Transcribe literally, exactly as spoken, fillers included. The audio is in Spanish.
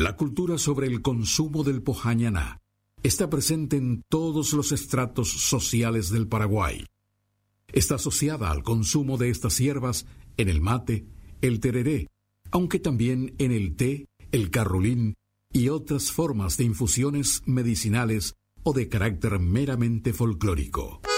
La cultura sobre el consumo del pojañaná está presente en todos los estratos sociales del Paraguay. Está asociada al consumo de estas hierbas en el mate, el tereré, aunque también en el té, el carrulín y otras formas de infusiones medicinales o de carácter meramente folclórico.